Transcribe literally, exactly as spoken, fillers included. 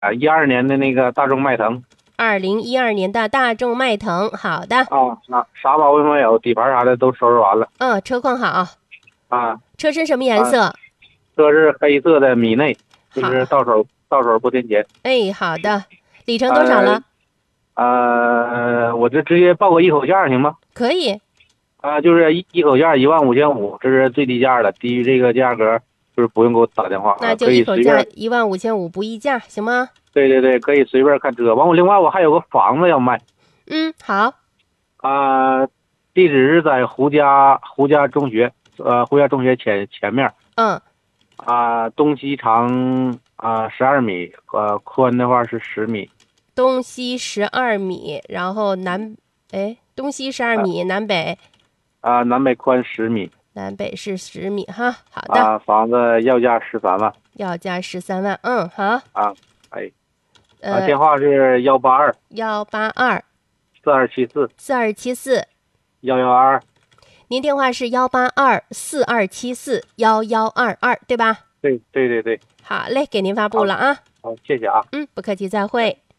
啊，一二年的那个大众迈腾。 二零一二年的大众迈腾，好的。 啊，啥啥毛病没有，底盘啥的都收拾完了。 嗯，车况好。 啊， 车身什么颜色？ 啊、车是黑色的米内，就是好。 到手到手不添钱。 哎，好的。里程多少了？ 呃，呃我这直接报个一口价行吗？ 可以。 啊，就是一一口价一万五千五，这是最低价了，低于这个价格就是不用给我打电话， 那就可以一口价随便。 一万五千五不议价，行吗？ 对对对，可以随便看车。完，我另外我还有个房子要卖。 嗯，好。 啊、地址是在胡家胡家中学，呃，胡家中学前前面。 嗯。 啊、东西长啊十二米，呃，宽的话是十米。 东西十二米，然后南，哎，东西十二米，南北。 啊、南北宽十米。 南北是十米哈，好的。 啊，房子要价十三万。 要价十三万，嗯，好。 啊，哎，啊， 呃， 电话是幺八二幺八二四二七四四二七四幺幺二二。 您电话是幺八二四二七四幺幺二二，对吧？ 对对对对。 好嘞，给您发布了啊。 好，谢谢啊。 嗯，不客气，再会。